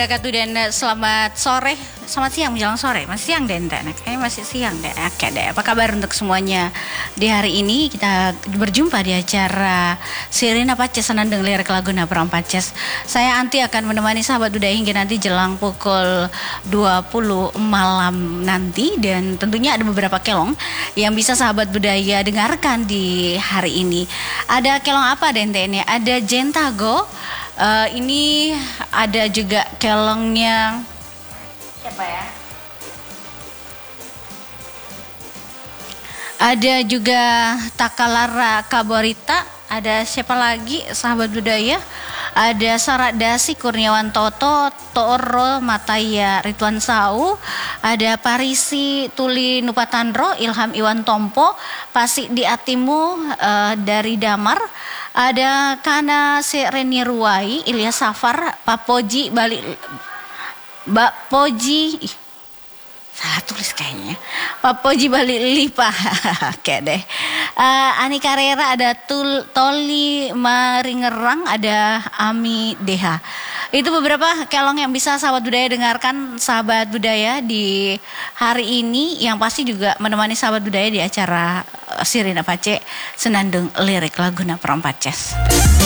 Katu dan selamat sore, selamat siang menjelang sore, masih siang deh, kayaknya masih siang deh. Oke deh, apa kabar untuk semuanya di hari ini? Kita berjumpa di acara Sirina Paces Senandung Lirik Laguna Paces. Saya Anti akan menemani sahabat budaya hingga nanti jelang pukul 20 malam nanti, dan tentunya ada beberapa kelong yang bisa sahabat budaya dengarkan di hari ini. Ada kelong apa Dente ini? Ada Jentago. Ini ada juga kelongnya siapa ya? Ada juga Takalara Kaborita. Ada siapa lagi sahabat budaya? Ada Saradasi Kurniawan Toto, Toro Mataya Ridwan Sau, ada Parisi Tuli Nupatandro, Ilham Iwan Tompo, Pasik di Atimu dari Damar, ada Kana Sereni Ruai, Ilyas Safar, Papoji Bali, Mbak Poji, salah tulis kayaknya, Papoji Bali Lipa, oke deh. Ani Karera, ada Toli Maringerang, ada Ami Deha. Itu beberapa kelong yang bisa sahabat budaya dengarkan, sahabat budaya di hari ini, yang pasti juga menemani sahabat budaya di acara Sirina Paces Senandung Lirik Laguna Paces.